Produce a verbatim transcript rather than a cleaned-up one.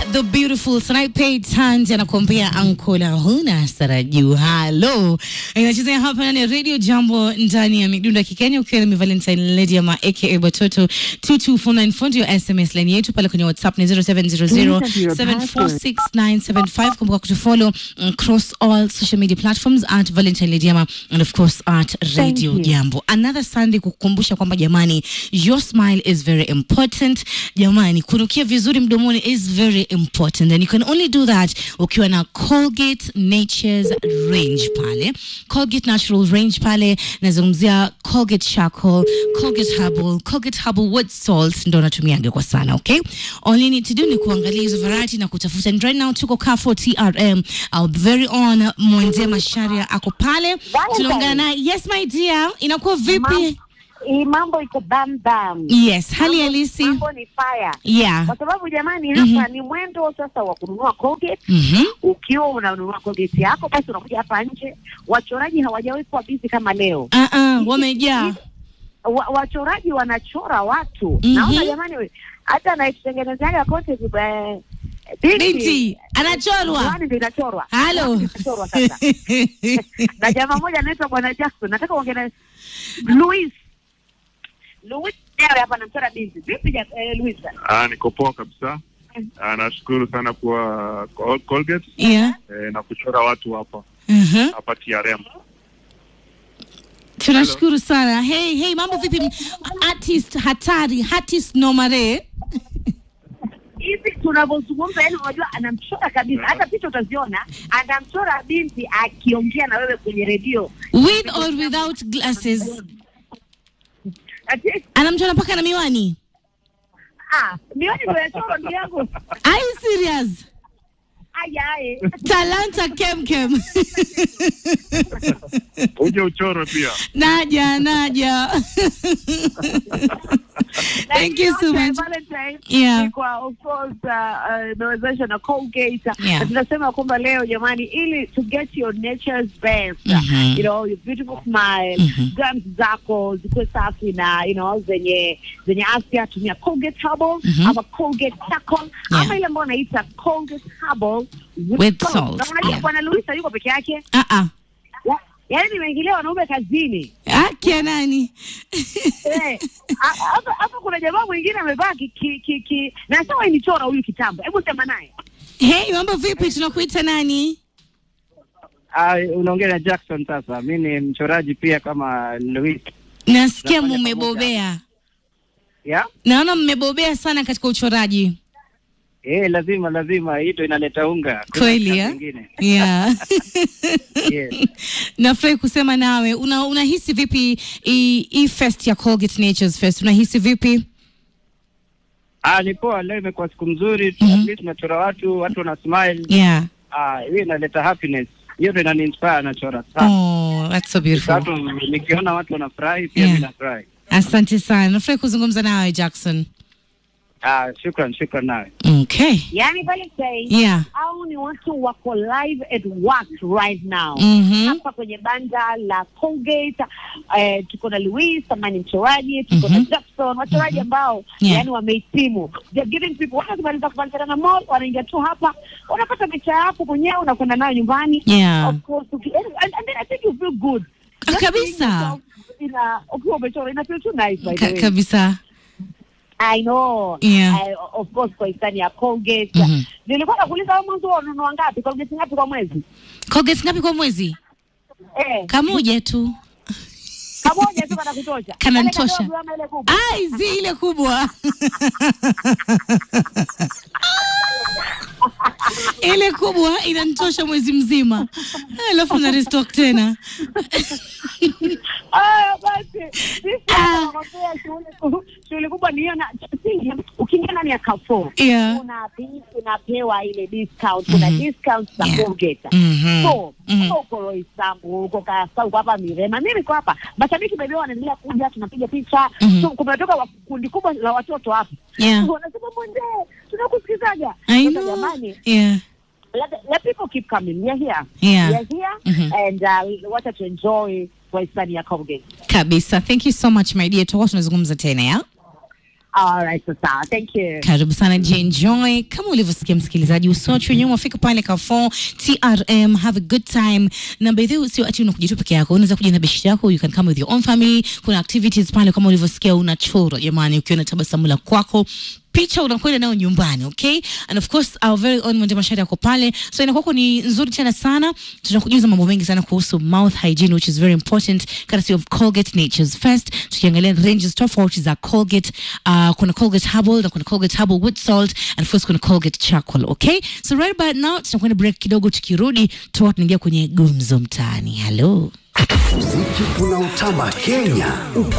the beautiful Snipe Tanja anakuambia Ankola huna saraju. Hello. Inachezea hapa na Radio Jambo ndani ya Midunda Kikenya ukiwa na Valentine Lady ama aka Batoto two two four nine four your S M S line yetu pale kwenye WhatsApp ni zero seven zero zero seven four six nine seven five. Kumbuka kutufollow across all social media platforms at Valentine Lady ama and of course at Radio Jambo. Another Sunday kukukumbusha kwamba jamani, your smile is very important. Jamani, kunukia vizuri mdomoni is very important, and you can only do that ukiwa na Colgate Nature's range pale. Colgate Natural range pale nazungumzia Colgate Charcoal, Colgate Herbal, Colgate Herbal with salt ndo natumiaga kwa sana, okay? All you need to do ni kuangalia hizo variety na kutafuta. And right now tuko Carrefour T R M, our very own Mwenze Masharia ako pale. Tunaongana na yes my dear, inakuwa vipi? Hii mambo iko bam bam. Yes, hali halisi. Mambo ni fire. Yeah. Kwa sababu jamani hapa mm -hmm. ni mwendo sasa wa kununua Colgate. Mm -hmm. Ukiwa unanunua Colgate yako basi unakuja hapa nje. Wachoraji hawajawahi kuwa busy kama leo. Ah uh ah, -uh, wamejaa. Wa, wachoraji wanachora watu. Mm -hmm. Naona jamani hata anaitengenezaga kote eh binti anachorwa. Yaani ndio inachorwa. Hello. Inachorwa sasa. Na jamaa mmoja anaitwa Bwana Jackson. Nataka uongee na Luis. Luis leo hapa namchora binti. Vipi eh, Luis? Ah, niko poa kabisa. Ah, nashukuru sana kwa Colgate. Yeah. Eh, na kuchora watu hapa. Mhm. Uh hapa T R M. Tunashukuru sana. Hey, hey, mambo vipi? Artist hatari, artist nomare. Hivi tunavyozungumza yani unajua anamchora kabisa. Hata picha utaziona anamchora binti akiongea na wewe kwenye radio. With or without glasses? Anamchora paka na miwani? Ah, miwani ndio yachora ndio yangu. Are you serious? Ayaye. Talanta kem kem. Uje uchoro pia. Naja, naja. Thank you so much. Valentine. Yeah. Kwa of course uh, mewezesha na Colgate. Yeah. Tunasema kwamba leo jamani ili to get your nature's best. Mm -hmm. You know, your beautiful smile, mm -hmm. gums zako zikuwe safi na you know zenye zenye afya, tumia Colgate Herbal mm -hmm. ama Colgate Charcoal yeah. ama ile ambayo naita Colgate Herbal with, with salt. salt. Na unajua yeah. Bwana Luisa yuko peke yake? Ah uh ah. -uh. Yaani nimeingilia wanaume kazini. Ah, kia nani? Eh, hapa hapa kuna jamaa mwingine amevaa ki ki ki na sawa ni chora huyu kitambo. Hebu sema naye. Hey, mambo vipi? Tunakuita nani? Ah, unaongea na Jackson sasa. Mimi ni mchoraji pia kama Louis. Nasikia mmebobea. Yeah? Naona mmebobea sana katika uchoraji. Eh, lazima lazima hito inaleta unga. Kweli ya? Yeah. Yes. Nafurahi kusema nawe. Una unahisi vipi hii fest ya Colgate Nature's Fest? Unahisi vipi? Ah, ni poa, leo imekuwa siku nzuri. Mm -hmm. At least tunachora watu, watu wana smile. Yeah. Ah, hiyo inaleta happiness. Hiyo ndio inani-inspire nachora sana. Oh, that's so beautiful. Watu nikiona watu wanafurahi pia yeah. mimi nafurahi. Asante sana. Nafurahi kuzungumza nawe Jackson. Ah, shukran, shukran nawe. Okay. Yani pale say, yeah. au ni watu wako live at work right now. Mm -hmm. Hapa kwenye banda la Colgate, eh, tuko na Luis, amani mchoraji, tuko na mm -hmm. Jackson, wachoraji ambao mm -hmm. yani wamehitimu. They're giving people, wanazimaliza kufanya na mall, wanaingia tu hapa, unapata picha yako mwenyewe, unakwenda nayo nyumbani. Yeah. Of course, okay. and, and then I think you feel good. Kabisa. Ina, ukiwa umechora, ina feel too nice by the way. Kabisa. I know. Yeah. Uh, of course kwa hisani ya Colgate. Mm -hmm. Nilikuwa nakuuliza wewe mwanzo unanunua ngapi? Colgate ngapi kwa mwezi? Colgate ngapi kwa mwezi? Eh. Kamoja tu. Kamoja tu kana kutosha. Kananitosha. Ai, zile kubwa. Ile kubwa inanitosha mwezi mzima. Alafu na restock tena. Ah, basi. Sisi tunapea shule shule kubwa ni na ukiingia ndani ya Carrefour. Yeah. Una unapewa ile discount, kuna mm -hmm. discount za yeah. Colgate. Mm -hmm. So, mm -hmm. uko Roysambu, uko Kasau hapa Mirema. Mimi niko hapa. Mashabiki bebe wanaendelea kuja, tunapiga picha. Mm -hmm. So kumetoka kundi kubwa la watoto hapa. Yeah. Wanasema mwende, tunakusikizaga. Jamani. Yeah. Let, let people keep coming. We are here. Yeah. We are here mm -hmm. and uh, we want to enjoy kwa hisani ya Colgate. Kabisa. Thank you so much my dear. Tuwa tunazungumza tena ya. All right, so sawa. Thank you. Karibu sana J-Enjoy. Kama ulivyosikia msikilizaji, usochwe nyuma, fika pale Carrefour T R M, have a good time. Na by the way, sio ati unakuja tu peke yako, unaweza kuja na beshi yako, you can come with your own family. Kuna activities pale kama ulivyosikia, unachora jamani, ukiona tabasamu la kwako, picha unakwenda nayo nyumbani, okay? And of course our very own Mwende Mashari yako pale, so inakuwa ni nzuri tena sana. Tunakujuza mambo mengi sana kuhusu mouth hygiene, which is very important, courtesy of Colgate Nature's First. Tukiangalia ranges tofauti za Colgate, uh, kuna Colgate Herbal na kuna Colgate Herbal with salt, and of course kuna Colgate Charcoal, okay? So right about now tunakwenda break kidogo, tukirudi tuwa tunaingia kwenye gumzo mtaani. Hello. Muziki unaotamba Kenya.